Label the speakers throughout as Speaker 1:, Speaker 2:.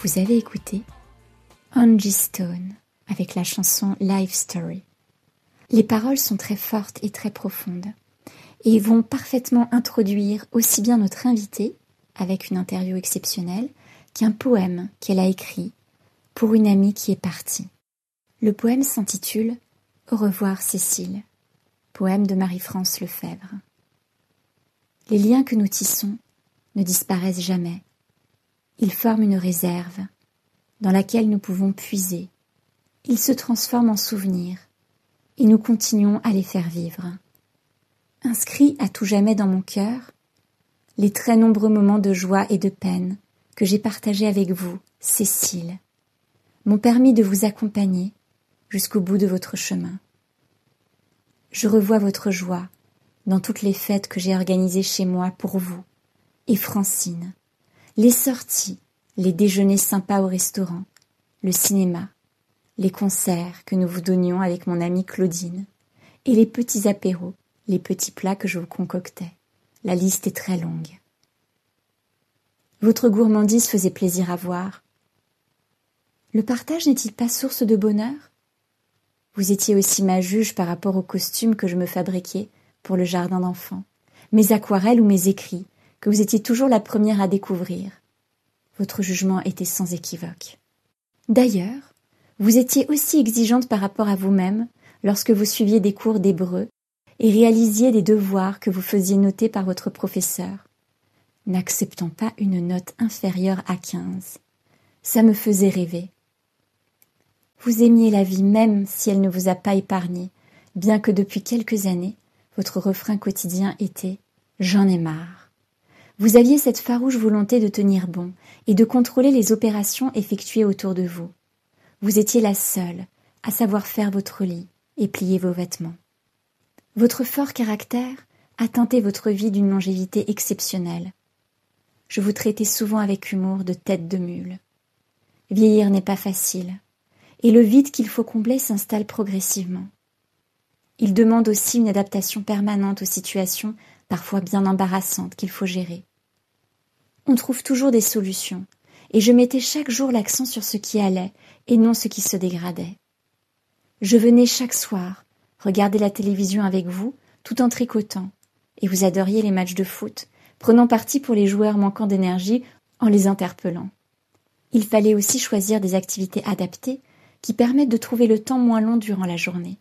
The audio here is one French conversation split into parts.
Speaker 1: Vous avez écouté Angie Stone avec la chanson Life Story. Les paroles sont très fortes et très profondes et vont parfaitement introduire aussi bien notre invitée, avec une interview exceptionnelle, qu'un poème qu'elle a écrit pour une amie qui est partie. Le poème s'intitule « Au revoir Cécile », poème de Marie-France Lefebvre. Les liens que nous tissons ne disparaissent jamais. Ils forment une réserve dans laquelle nous pouvons puiser. Ils se transforment en souvenirs et nous continuons à les faire vivre. Inscrits à tout jamais dans mon cœur, les très nombreux moments de joie et de peine que j'ai partagés avec vous, Cécile, m'ont permis de vous accompagner jusqu'au bout de votre chemin. Je revois votre joie dans toutes les fêtes que j'ai organisées chez moi pour vous et Francine, les sorties, les déjeuners sympas au restaurant, le cinéma, les concerts que nous vous donnions avec mon amie Claudine, et les petits apéros, les petits plats que je vous concoctais. La liste est très longue. Votre gourmandise faisait plaisir à voir. Le partage n'est-il pas source de bonheur ? Vous étiez aussi ma juge par rapport aux costumes que je me fabriquais pour le jardin d'enfants, mes aquarelles ou mes écrits, que vous étiez toujours la première à découvrir. Votre jugement était sans équivoque. D'ailleurs, vous étiez aussi exigeante par rapport à vous-même lorsque vous suiviez des cours d'hébreu et réalisiez des devoirs que vous faisiez noter par votre professeur, n'acceptant pas une note inférieure à 15. Ça me faisait rêver. Vous aimiez la vie même si elle ne vous a pas épargné, bien que depuis quelques années, votre refrain quotidien était « J'en ai marre ». Vous aviez cette farouche volonté de tenir bon et de contrôler les opérations effectuées autour de vous. Vous étiez la seule à savoir faire votre lit et plier vos vêtements. Votre fort caractère a teinté votre vie d'une longévité exceptionnelle. Je vous traitais souvent avec humour de tête de mule. Vieillir n'est pas facile, et le vide qu'il faut combler s'installe progressivement. Il demande aussi une adaptation permanente aux situations parfois bien embarrassantes qu'il faut gérer. On trouve toujours des solutions, et je mettais chaque jour l'accent sur ce qui allait et non ce qui se dégradait. Je venais chaque soir regarder la télévision avec vous tout en tricotant, et vous adoriez les matchs de foot, prenant parti pour les joueurs manquant d'énergie en les interpellant. Il fallait aussi choisir des activités adaptées qui permettent de trouver le temps moins long durant la journée.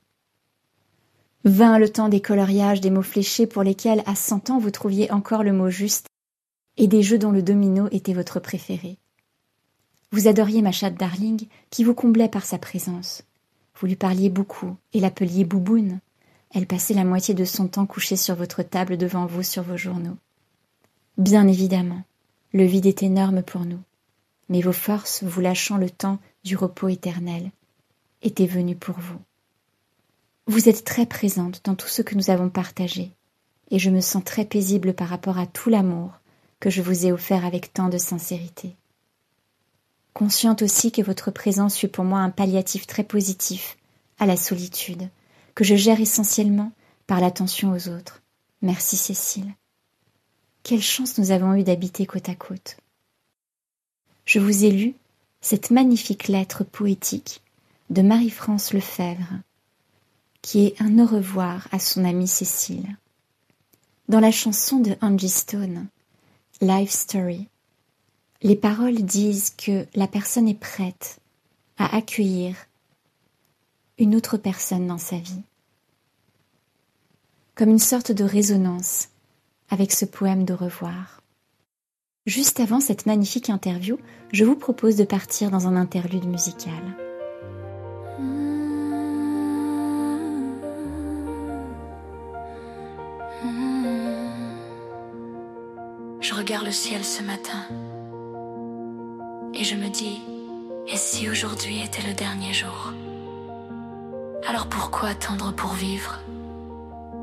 Speaker 1: Vint le temps des coloriages, des mots fléchés pour lesquels à 100 ans vous trouviez encore le mot juste, et des jeux dont le domino était votre préféré. Vous adoriez ma chatte Darling qui vous comblait par sa présence. Vous lui parliez beaucoup et l'appeliez Bouboune. Elle passait la moitié de son temps couchée sur votre table devant vous sur vos journaux. Bien évidemment, le vide est énorme pour nous, mais vos forces, vous lâchant le temps du repos éternel, étaient venues pour vous. Vous êtes très présente dans tout ce que nous avons partagé, et je me sens très paisible par rapport à tout l'amour que je vous ai offert avec tant de sincérité. Consciente aussi que votre présence fut pour moi un palliatif très positif à la solitude, que je gère essentiellement par l'attention aux autres. Merci Cécile. Quelle chance nous avons eue d'habiter côte à côte. Je vous ai lu cette magnifique lettre poétique de Marie-France Lefebvre, qui est un au revoir à son amie Cécile. Dans la chanson de Angie Stone, Life Story, les paroles disent que la personne est prête à accueillir une autre personne dans sa vie, comme une sorte de résonance avec ce poème d'au revoir. Juste avant cette magnifique interview, je vous propose de partir dans un interlude musical.
Speaker 2: Je regarde le ciel ce matin et je me dis, et si aujourd'hui était le dernier jour ? Alors pourquoi attendre pour vivre ?